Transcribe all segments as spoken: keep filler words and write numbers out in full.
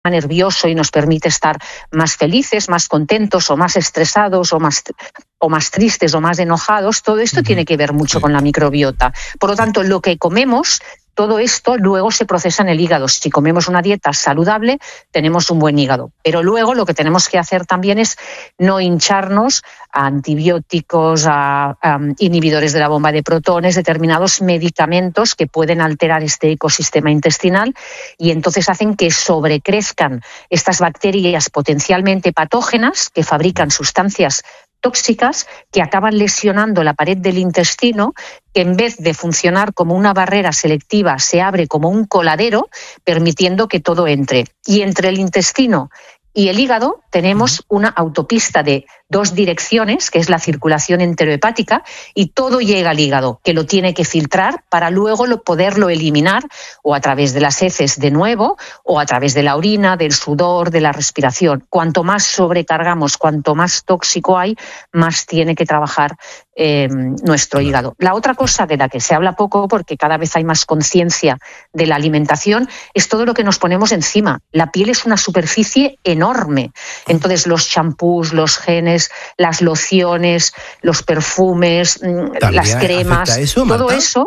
nervioso y nos permite estar más felices, más contentos o más estresados o más, o más tristes o más enojados. Todo esto uh-huh. tiene que ver mucho sí. con la microbiota. Por lo tanto, lo que comemos, todo esto luego se procesa en el hígado. Si comemos una dieta saludable, tenemos un buen hígado. Pero luego lo que tenemos que hacer también es no hincharnos a antibióticos, a, a inhibidores de la bomba de protones, determinados medicamentos que pueden alterar este ecosistema intestinal y entonces hacen que sobrecrezcan estas bacterias potencialmente patógenas que fabrican sustancias tóxicas que acaban lesionando la pared del intestino, que en vez de funcionar como una barrera selectiva se abre como un coladero, permitiendo que todo entre. Y entre el intestino y el hígado tenemos una autopista de dos direcciones, que es la circulación enterohepática, y todo llega al hígado, que lo tiene que filtrar para luego lo, poderlo eliminar o a través de las heces de nuevo o a través de la orina, del sudor, de la respiración. Cuanto más sobrecargamos, cuanto más tóxico hay, más tiene que trabajar eh, nuestro hígado. La otra cosa de la que se habla poco, porque cada vez hay más conciencia de la alimentación, es todo lo que nos ponemos encima. La piel es una superficie enorme. Entonces los champús, los genes, las lociones, los perfumes, las cremas, eso, todo Marta? Eso,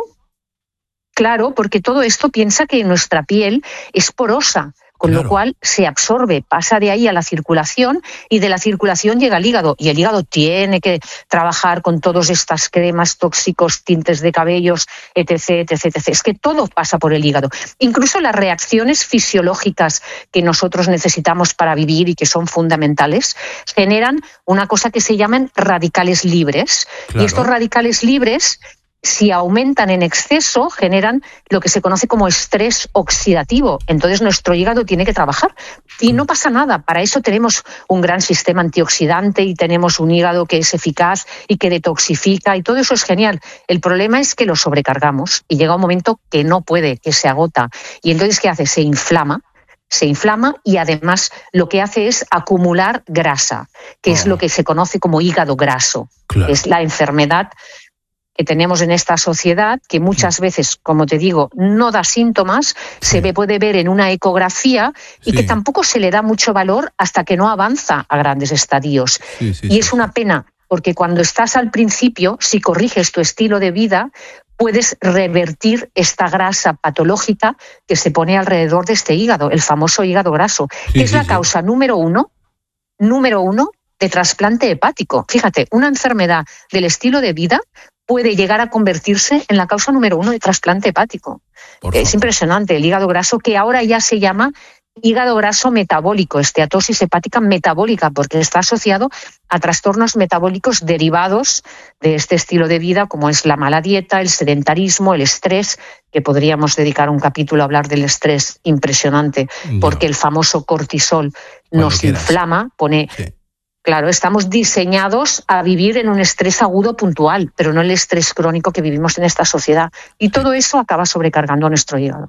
claro, porque todo esto piensa que nuestra piel es porosa, con claro. lo cual se absorbe, pasa de ahí a la circulación y de la circulación llega al hígado y el hígado tiene que trabajar con todas estas cremas, tóxicos, tintes de cabellos, etc, etc, etc. Es que todo pasa por el hígado. Incluso las reacciones fisiológicas que nosotros necesitamos para vivir y que son fundamentales generan una cosa que se llaman radicales libres. Claro. Y estos radicales libres, si aumentan en exceso, generan lo que se conoce como estrés oxidativo. Entonces nuestro hígado tiene que trabajar. Y no pasa nada. Para eso tenemos un gran sistema antioxidante y tenemos un hígado que es eficaz y que detoxifica y todo eso es genial. El problema es que lo sobrecargamos y llega un momento que no puede, que se agota. Y entonces, ¿qué hace? Se inflama. Se inflama y además lo que hace es acumular grasa, que oh. es lo que se conoce como hígado graso. Claro. Es la enfermedad que tenemos en esta sociedad, que muchas veces, como te digo, no da síntomas, sí. se ve, puede ver en una ecografía y sí. que tampoco se le da mucho valor hasta que no avanza a grandes estadios. Sí, sí, y sí, es sí. una pena, porque cuando estás al principio, si corriges tu estilo de vida, puedes revertir esta grasa patológica que se pone alrededor de este hígado, el famoso hígado graso, sí, que es sí, la sí. causa número uno, número uno de trasplante hepático. Fíjate, una enfermedad del estilo de vida puede llegar a convertirse en la causa número uno de trasplante hepático. Es impresionante, el hígado graso, que ahora ya se llama hígado graso metabólico, esteatosis hepática metabólica, porque está asociado a trastornos metabólicos derivados de este estilo de vida, como es la mala dieta, el sedentarismo, el estrés, que podríamos dedicar un capítulo a hablar del estrés impresionante, no. porque el famoso cortisol Cuando nos quieras. inflama, pone... Sí. Claro, estamos diseñados a vivir en un estrés agudo puntual, pero no el estrés crónico que vivimos en esta sociedad. Y todo eso acaba sobrecargando a nuestro hígado.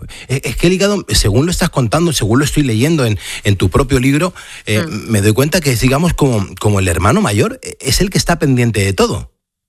Es que el hígado, según lo estás contando, según lo estoy leyendo en, en tu propio libro, eh, mm. me doy cuenta que es, digamos, como, como el hermano mayor, es el que está pendiente de todo.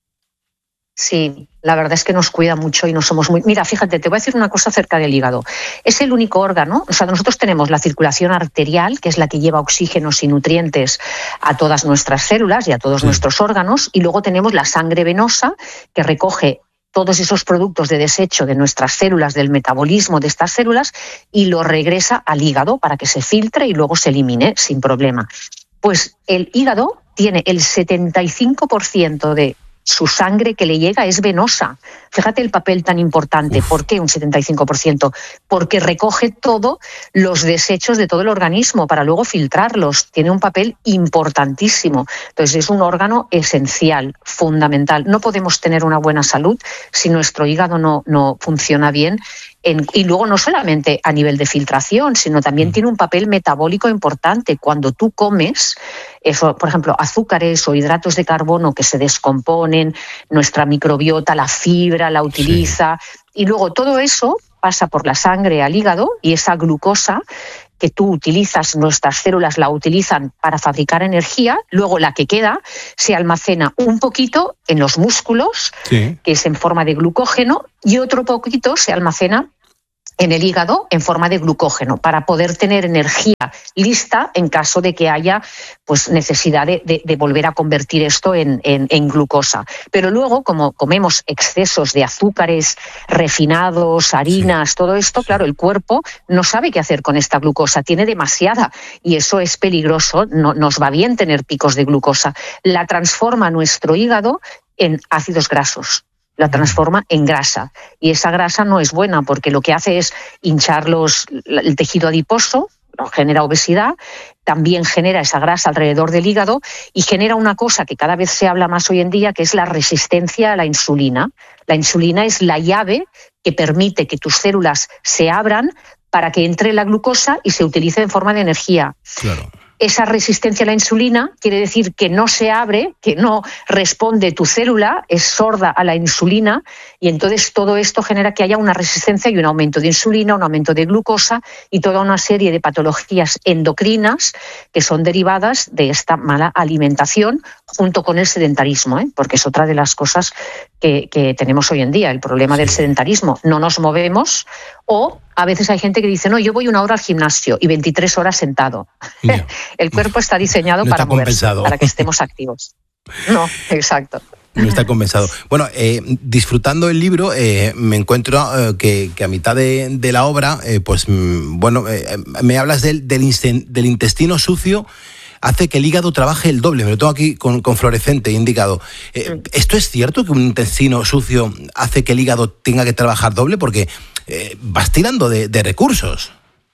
Sí, la verdad es que nos cuida mucho y no somos muy... Mira, fíjate, te voy a decir una cosa acerca del hígado. Es el único órgano, o sea, nosotros tenemos la circulación arterial, que es la que lleva oxígenos y nutrientes a todas nuestras células y a todos sí. nuestros órganos, y luego tenemos la sangre venosa, que recoge todos esos productos de desecho de nuestras células, del metabolismo de estas células, y lo regresa al hígado para que se filtre y luego se elimine sin problema. Pues el hígado tiene el setenta y cinco por ciento de su sangre que le llega es venosa. Fíjate el papel tan importante. Uf. ¿Por qué un setenta y cinco por ciento? Porque recoge todos los desechos de todo el organismo para luego filtrarlos. Tiene un papel importantísimo. Entonces es un órgano esencial, fundamental. No podemos tener una buena salud si nuestro hígado no, no funciona bien. En, y luego no solamente a nivel de filtración, sino también mm. tiene un papel metabólico importante. Cuando tú comes, eso, por ejemplo, azúcares o hidratos de carbono que se descomponen, nuestra microbiota, la fibra la utiliza, sí. y luego todo eso pasa por la sangre al hígado y esa glucosa que tú utilizas, nuestras células la utilizan para fabricar energía, luego la que queda se almacena un poquito en los músculos, sí. que es en forma de glucógeno, y otro poquito se almacena en el hígado en forma de glucógeno para poder tener energía lista en caso de que haya pues, necesidad de, de, de volver a convertir esto en, en, en glucosa. Pero luego, como comemos excesos de azúcares refinados, harinas, sí. todo esto, claro, el cuerpo no sabe qué hacer con esta glucosa, tiene demasiada y eso es peligroso, no nos va bien tener picos de glucosa. La transforma nuestro hígado en ácidos grasos. La transforma en grasa y esa grasa no es buena porque lo que hace es hinchar los, el tejido adiposo, genera obesidad, también genera esa grasa alrededor del hígado y genera una cosa que cada vez se habla más hoy en día, que es la resistencia a la insulina. La insulina es la llave que permite que tus células se abran para que entre la glucosa y se utilice en forma de energía. Claro. Esa resistencia a la insulina quiere decir que no se abre, que no responde tu célula, es sorda a la insulina y entonces todo esto genera que haya una resistencia y un aumento de insulina, un aumento de glucosa y toda una serie de patologías endocrinas que son derivadas de esta mala alimentación junto con el sedentarismo, ¿eh? Porque es otra de las cosas que, que tenemos hoy en día, el problema sí. del sedentarismo. No nos movemos o a veces hay gente que dice, no, yo voy una hora al gimnasio y veintitrés horas sentado. No. El cuerpo está diseñado no para está moverse, compensado. Para que estemos activos. No, exacto. No está compensado. Bueno, eh, disfrutando el libro, eh, me encuentro eh, que, que a mitad de, de la obra, eh, pues, bueno, eh, me hablas del, del, del intestino sucio, hace que el hígado trabaje el doble. Me lo tengo aquí con, con fluorescente indicado. Eh, ¿Esto es cierto que un intestino sucio hace que el hígado tenga que trabajar doble? Porque eh, vas tirando de, de recursos.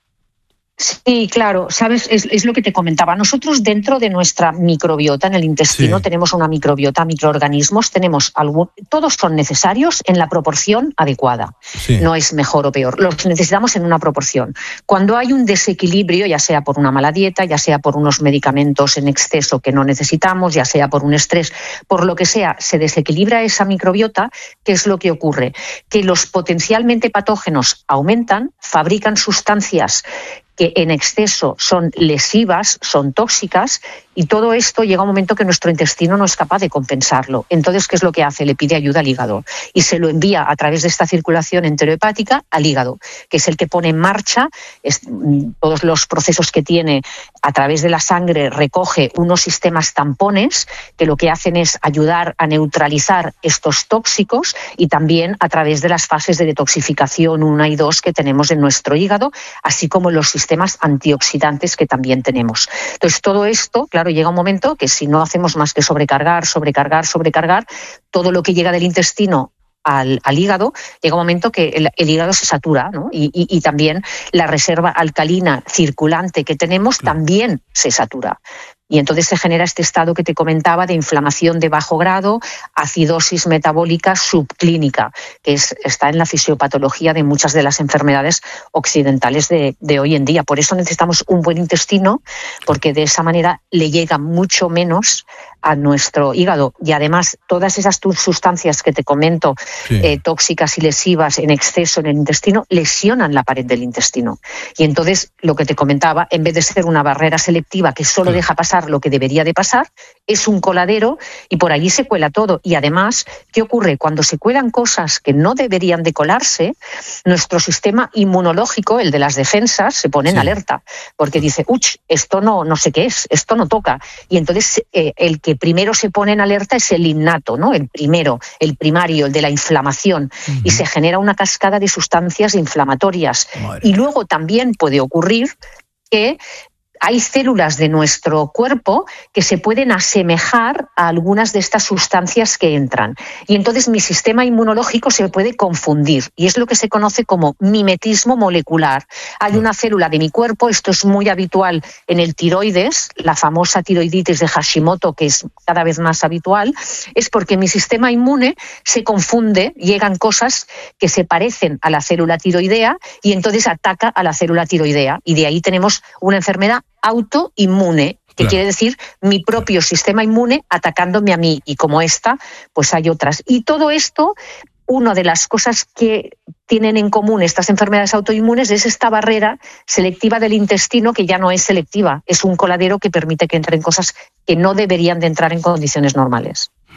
Sí, claro, sabes, es, es lo que te comentaba. Nosotros dentro de nuestra microbiota en el intestino sí. tenemos una microbiota, microorganismos, tenemos algún, todos son necesarios en la proporción adecuada. Sí. No es mejor o peor, los necesitamos en una proporción. Cuando hay un desequilibrio, ya sea por una mala dieta, ya sea por unos medicamentos en exceso que no necesitamos, ya sea por un estrés, por lo que sea, se desequilibra esa microbiota. ¿Qué es lo que ocurre? Que los potencialmente patógenos aumentan, fabrican sustancias que en exceso son lesivas, son tóxicas, y todo esto llega a un momento que nuestro intestino no es capaz de compensarlo. Entonces, ¿qué es lo que hace? Le pide ayuda al hígado y se lo envía a través de esta circulación enterohepática al hígado, que es el que pone en marcha es, todos los procesos que tiene a través de la sangre, recoge unos sistemas tampones que lo que hacen es ayudar a neutralizar estos tóxicos y también a través de las fases de detoxificación uno y dos que tenemos en nuestro hígado, así como los sistemas antioxidantes que también tenemos. Entonces, todo esto, claro, llega un momento que si no hacemos más que sobrecargar, sobrecargar, sobrecargar, todo lo que llega del intestino al, al hígado, llega un momento que el, el hígado se satura, ¿no? Y, y, y también la reserva alcalina circulante que tenemos también se satura. Y entonces se genera este estado que te comentaba de inflamación de bajo grado, acidosis metabólica subclínica, que es, está en la fisiopatología de muchas de las enfermedades occidentales de, de hoy en día. Por eso necesitamos un buen intestino, porque de esa manera le llega mucho menos a nuestro hígado. Y además todas esas sustancias que te comento, sí. eh, tóxicas y lesivas en exceso en el intestino, lesionan la pared del intestino. Y entonces lo que te comentaba, en vez de ser una barrera selectiva que solo sí. deja pasar lo que debería de pasar, es un coladero y por allí se cuela todo. Y además, ¿qué ocurre? Cuando se cuelan cosas que no deberían de colarse, nuestro sistema inmunológico, el de las defensas, se pone en sí. alerta, porque dice, uch, esto no, no sé qué es, esto no toca. Y entonces eh, el que primero se pone en alerta es el innato, ¿no? El primero, el primario, el de la inflamación. Uh-huh. Y se genera una cascada de sustancias inflamatorias. Madre. Y luego también puede ocurrir que hay células de nuestro cuerpo que se pueden asemejar a algunas de estas sustancias que entran. Y entonces mi sistema inmunológico se puede confundir. Y es lo que se conoce como mimetismo molecular. Hay una célula de mi cuerpo, esto es muy habitual en el tiroides, la famosa tiroiditis de Hashimoto, que es cada vez más habitual, es porque mi sistema inmune se confunde, llegan cosas que se parecen a la célula tiroidea y entonces ataca a la célula tiroidea. Y de ahí tenemos una enfermedad autoinmune, que claro. quiere decir mi propio claro. sistema inmune atacándome a mí, y como esta, pues hay otras. Y todo esto, una de las cosas que tienen en común estas enfermedades autoinmunes es esta barrera selectiva del intestino, que ya no es selectiva, es un coladero que permite que entren cosas que no deberían de entrar en condiciones normales.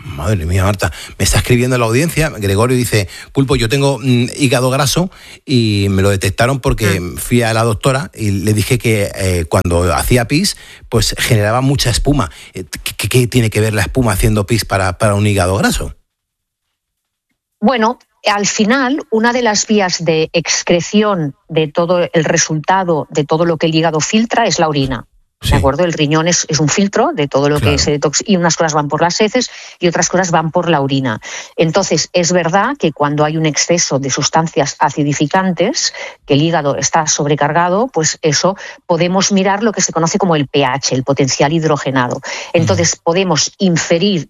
Madre mía, Marta, me está escribiendo la audiencia. Gregorio dice: Pulpo, yo tengo mm, hígado graso y me lo detectaron porque mm. fui a la doctora y le dije que eh, cuando hacía pis, pues generaba mucha espuma. ¿Qué, qué tiene que ver la espuma haciendo pis para, para un hígado graso? Bueno, al final, una de las vías de excreción de todo el resultado de todo lo que el hígado filtra es la orina. Sí. ¿De acuerdo? El riñón es, es un filtro de todo lo claro. que se detoxifica, y unas cosas van por las heces y otras cosas van por la orina. Entonces, es verdad que cuando hay un exceso de sustancias acidificantes, que el hígado está sobrecargado, pues eso podemos mirar lo que se conoce como el pH, el potencial hidrogenado. Entonces, mm. podemos inferir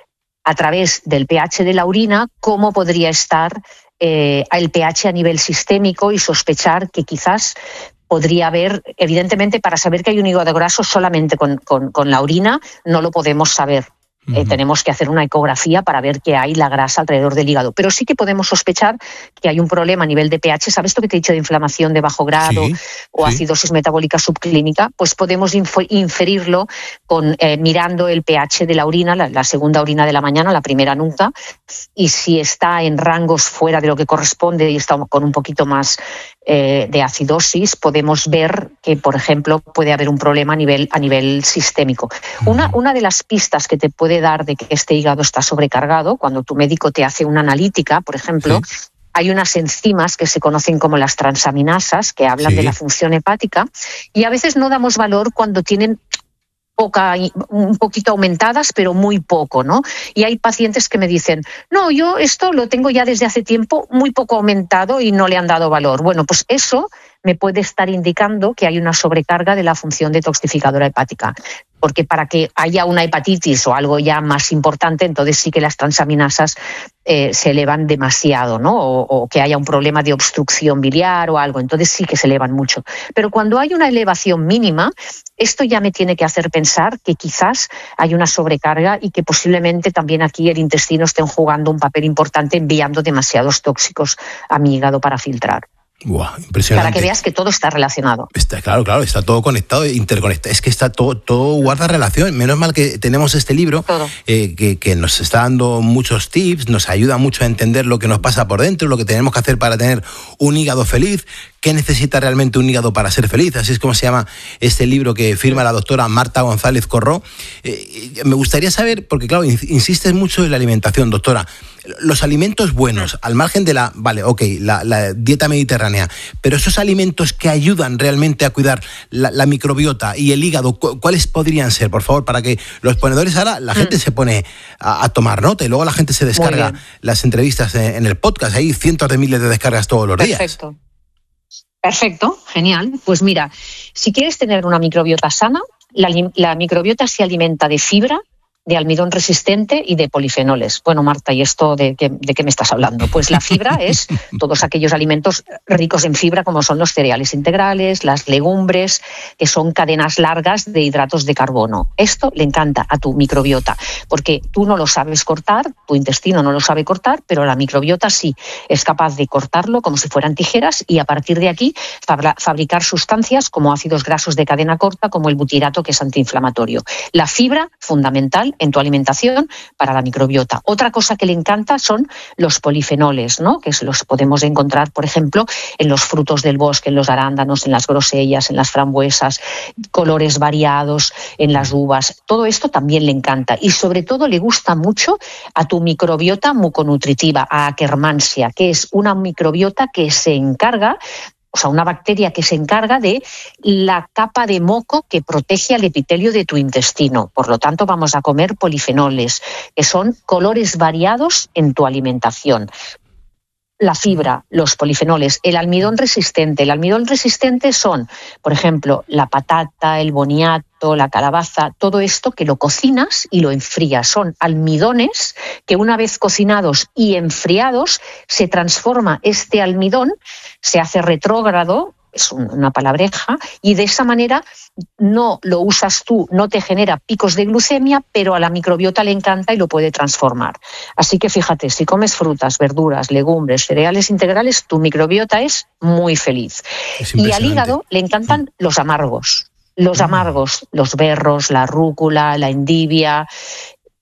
a través del pH de la orina cómo podría estar eh, el pH a nivel sistémico y sospechar que quizás podría haber, evidentemente, para saber que hay un hígado graso solamente con, con, con la orina no lo podemos saber. Uh-huh. Eh, tenemos que hacer una ecografía para ver que hay la grasa alrededor del hígado. Pero sí que podemos sospechar que hay un problema a nivel de pH. ¿Sabes esto que te he dicho de inflamación de bajo grado sí, o sí. acidosis metabólica subclínica? Pues podemos inf- inferirlo con eh, mirando el pH de la orina, la, la segunda orina de la mañana, la primera nunca, y si está en rangos fuera de lo que corresponde y está con un poquito más eh, de acidosis, podemos ver que, por ejemplo, puede haber un problema a nivel, a nivel sistémico. Uh-huh. Una, una de las pistas que te puede dar de que este hígado está sobrecargado, cuando tu médico te hace una analítica, por ejemplo, sí. hay unas enzimas que se conocen como las transaminasas, que hablan sí. de la función hepática, y a veces no damos valor cuando tienen poca, un poquito aumentadas, pero muy poco, ¿no? Y hay pacientes que me dicen, no, yo esto lo tengo ya desde hace tiempo muy poco aumentado y no le han dado valor. Bueno, pues eso me puede estar indicando que hay una sobrecarga de la función detoxificadora hepática. Porque para que haya una hepatitis o algo ya más importante, entonces sí que las transaminasas eh, se elevan demasiado, ¿no? O, o que haya un problema de obstrucción biliar o algo, entonces sí que se elevan mucho. Pero cuando hay una elevación mínima, esto ya me tiene que hacer pensar que quizás hay una sobrecarga y que posiblemente también aquí el intestino esté jugando un papel importante enviando demasiados tóxicos a mi hígado para filtrar. Wow, impresionante. Para que veas que todo está relacionado. Está, claro, claro, está todo conectado, interconectado. Es que está todo, todo guarda relación. Menos mal que tenemos este libro eh, que, que nos está dando muchos tips, nos ayuda mucho a entender lo que nos pasa por dentro, lo que tenemos que hacer para tener un hígado feliz. ¿Qué necesita realmente un hígado para ser feliz? Así es como se llama este libro que firma la doctora Marta González Corró. Eh, me gustaría saber, porque claro, insistes mucho en la alimentación, doctora. Los alimentos buenos, al margen de la, vale, ok, la, la dieta mediterránea, pero esos alimentos que ayudan realmente a cuidar la, la microbiota y el hígado, ¿cuáles podrían ser, por favor? Para que los ponedores ahora, la mm. gente se pone a, a tomar nota y luego la gente se descarga las entrevistas en, en el podcast. Hay cientos de miles de descargas todos los días. Perfecto. Perfecto, genial. Pues mira, si quieres tener una microbiota sana, la, la microbiota se alimenta de fibra, de almidón resistente y de polifenoles. Bueno, Marta, ¿y esto de qué, de qué me estás hablando? Pues la fibra es todos aquellos alimentos ricos en fibra, como son los cereales integrales, las legumbres, que son cadenas largas de hidratos de carbono. Esto le encanta a tu microbiota, porque tú no lo sabes cortar, tu intestino no lo sabe cortar, pero la microbiota sí es capaz de cortarlo como si fueran tijeras y a partir de aquí fabricar sustancias como ácidos grasos de cadena corta, como el butirato, que es antiinflamatorio. La fibra, fundamental en tu alimentación para la microbiota. Otra cosa que le encanta son los polifenoles, ¿no? Que los podemos encontrar, por ejemplo, en los frutos del bosque, en los arándanos, en las grosellas, en las frambuesas, colores variados, en las uvas. Todo esto también le encanta y sobre todo le gusta mucho a tu microbiota muconutritiva, a Akkermansia, que es una microbiota que se encarga, o sea, una bacteria que se encarga de la capa de moco que protege al epitelio de tu intestino. Por lo tanto, vamos a comer polifenoles, que son colores variados en tu alimentación. La fibra, los polifenoles, el almidón resistente. El almidón resistente son, por ejemplo, la patata, el boniato, la calabaza, todo esto que lo cocinas y lo enfrías. Son almidones que una vez cocinados y enfriados se transforma este almidón, se hace retrógrado, es una palabreja, y de esa manera no lo usas tú, no te genera picos de glucemia, pero a la microbiota le encanta y lo puede transformar. Así que fíjate, si comes frutas, verduras, legumbres, cereales integrales, tu microbiota es muy feliz. Es y al hígado le encantan mm. los amargos. Los mm. amargos, los berros, la rúcula, la endivia.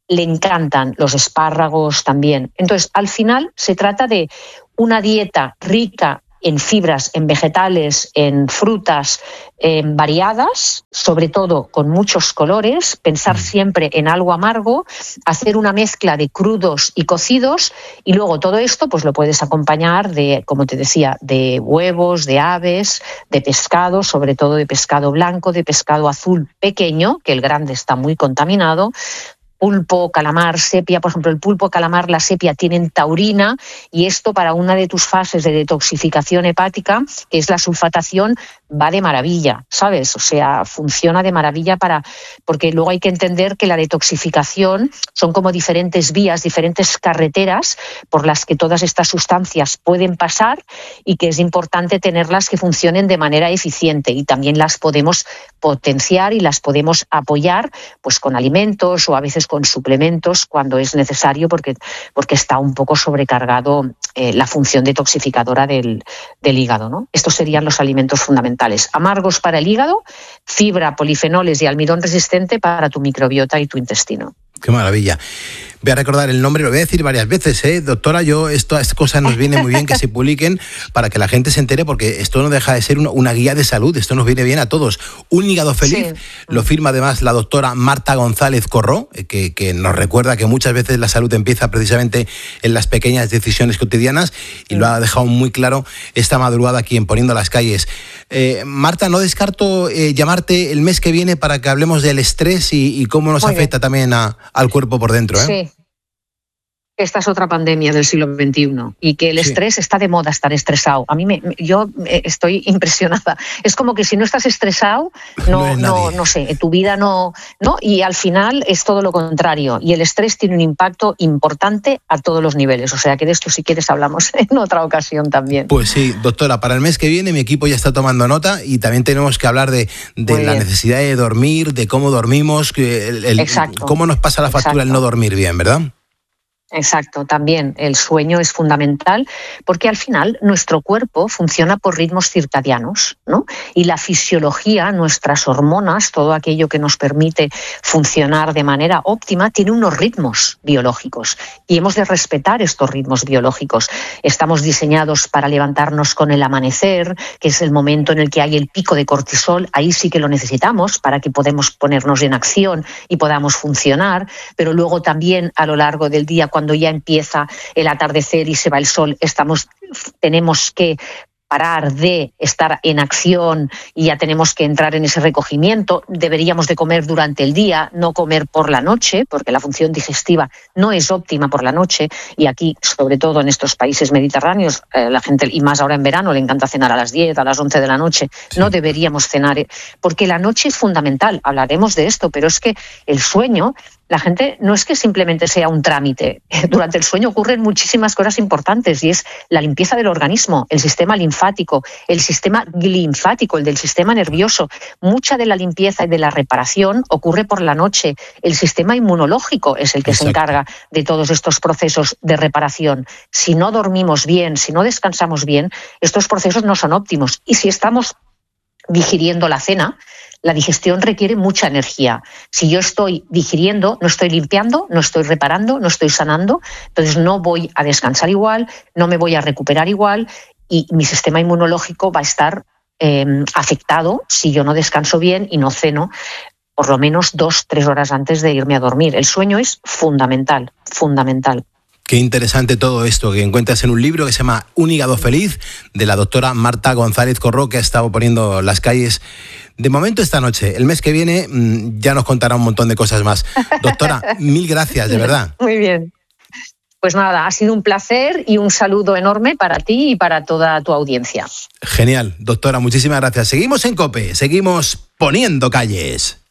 le encantan los espárragos también. Entonces, al final se trata de una dieta rica en fibras, en vegetales, en frutas, en variadas, sobre todo con muchos colores, pensar siempre en algo amargo, hacer una mezcla de crudos y cocidos, y luego todo esto pues lo puedes acompañar de, como te decía, de huevos, de aves, de pescado, sobre todo de pescado blanco, de pescado azul pequeño, que el grande está muy contaminado, pulpo, calamar, sepia. Por ejemplo, el pulpo, calamar, la sepia tienen taurina, y esto para una de tus fases de detoxificación hepática, que es la sulfatación, va de maravilla, ¿sabes? O sea, funciona de maravilla para, porque luego hay que entender que la detoxificación son como diferentes vías, diferentes carreteras por las que todas estas sustancias pueden pasar, y que es importante tenerlas que funcionen de manera eficiente, y también las podemos potenciar y las podemos apoyar pues con alimentos o a veces con suplementos cuando es necesario, porque, porque está un poco sobrecargado eh, la función detoxificadora del, del hígado, ¿no? Estos serían los alimentos fundamentales: amargos para el hígado, fibra, polifenoles y almidón resistente para tu microbiota y tu intestino. Qué maravilla. Voy a recordar el nombre, lo voy a decir varias veces, ¿eh? Doctora, yo, estas cosas nos viene muy bien que se publiquen para que la gente se entere, porque esto no deja de ser una, una guía de salud, esto nos viene bien a todos. Un hígado feliz, sí. Lo firma además la doctora Marta González Corró, que, que nos recuerda que muchas veces la salud empieza precisamente en las pequeñas decisiones cotidianas, y sí. Lo ha dejado muy claro esta madrugada aquí en Poniendo las Calles. Eh, Marta, no descarto eh, llamarte el mes que viene para que hablemos del estrés y, y cómo nos muy afecta bien. También a, al cuerpo por dentro, ¿eh? Sí. Esta es otra pandemia del siglo veintiuno, y que el sí. estrés está de moda, estar estresado. A mí me, yo estoy impresionada. Es como que si no estás estresado, no, no, no, no sé, tu vida no, no, y al final es todo lo contrario. Y el estrés tiene un impacto importante a todos los niveles. O sea que de esto, si quieres, hablamos en otra ocasión también. Pues sí, doctora, para el mes que viene mi equipo ya está tomando nota, y también tenemos que hablar de, de la necesidad de dormir, de cómo dormimos, el, el, cómo nos pasa la factura Exacto. El no dormir bien, ¿verdad? Exacto, también el sueño es fundamental, porque al final nuestro cuerpo funciona por ritmos circadianos, ¿no? Y la fisiología, nuestras hormonas, todo aquello que nos permite funcionar de manera óptima, tiene unos ritmos biológicos, y hemos de respetar estos ritmos biológicos. Estamos diseñados para levantarnos con el amanecer, que es el momento en el que hay el pico de cortisol. Ahí sí que lo necesitamos para que podamos ponernos en acción y podamos funcionar, pero luego también a lo largo del día, cuando ya empieza el atardecer y se va el sol, estamos, tenemos que parar de estar en acción y ya tenemos que entrar en ese recogimiento. Deberíamos de comer durante el día, no comer por la noche, porque la función digestiva no es óptima por la noche, y aquí, sobre todo en estos países mediterráneos, eh, la gente, y más ahora en verano, le encanta cenar a las diez, a las once de la noche. Sí. No deberíamos cenar, porque la noche es fundamental. Hablaremos de esto, pero es que el sueño, la gente no es que simplemente sea un trámite. Durante el sueño ocurren muchísimas cosas importantes, y es la limpieza del organismo, el sistema linfático, el sistema linfático, el del sistema nervioso. Mucha de la limpieza y de la reparación ocurre por la noche. El sistema inmunológico es el que Exacto. se encarga de todos estos procesos de reparación. Si no dormimos bien, si no descansamos bien, estos procesos no son óptimos. Y si estamos digiriendo la cena, la digestión requiere mucha energía. Si yo estoy digiriendo, no estoy limpiando, no estoy reparando, no estoy sanando, entonces no voy a descansar igual, no me voy a recuperar igual, y mi sistema inmunológico va a estar eh, afectado si yo no descanso bien y no ceno por lo menos dos, tres horas antes de irme a dormir. El sueño es fundamental, fundamental. Qué interesante todo esto que encuentras en un libro que se llama Un hígado feliz, de la doctora Marta González Corró, que ha estado poniendo las calles de momento esta noche. El mes que viene mmm, ya nos contará un montón de cosas más. Doctora, mil gracias, de verdad. Muy bien. Pues nada, ha sido un placer, y un saludo enorme para ti y para toda tu audiencia. Genial, doctora, muchísimas gracias. Seguimos en COPE, seguimos poniendo calles.